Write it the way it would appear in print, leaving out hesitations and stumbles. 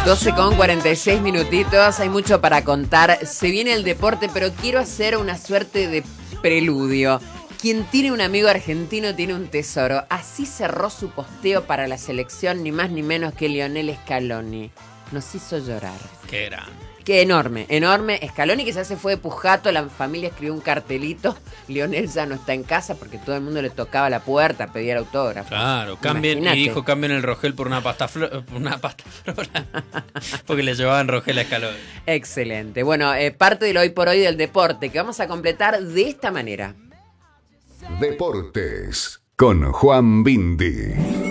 12:46 minutitos, hay mucho para contar. Se viene el deporte, pero quiero hacer una suerte de preludio. Quien tiene un amigo argentino tiene un tesoro. Así cerró su posteo para la selección, ni más ni menos que Lionel Scaloni. Nos hizo llorar. Qué gran. Qué enorme, enorme. Scaloni, que ya se fue de Pujato, la familia escribió un cartelito. Lionel ya no está en casa porque todo el mundo le tocaba la puerta, pedía el autógrafo. Claro, cambien, y dijo cambien el Rogel por una pasta flora, porque le llevaban Rogel a Scaloni. Excelente. Bueno, parte del hoy por hoy del deporte que vamos a completar de esta manera. Deportes con Juan Bindi.